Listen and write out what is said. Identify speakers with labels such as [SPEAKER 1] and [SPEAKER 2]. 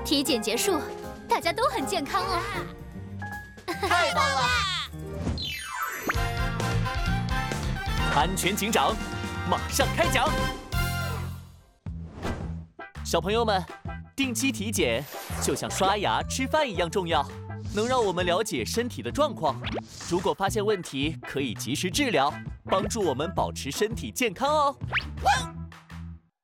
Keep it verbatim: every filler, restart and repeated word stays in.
[SPEAKER 1] 体检结束，大家都很健康哦。
[SPEAKER 2] 太棒了！安全警长，马上开讲。小朋友们，定期体检就像刷牙、吃饭一样重要，能让我们了解身体的状况。如果发现问题，可以及时治疗，帮助我们保持身体健康哦。汪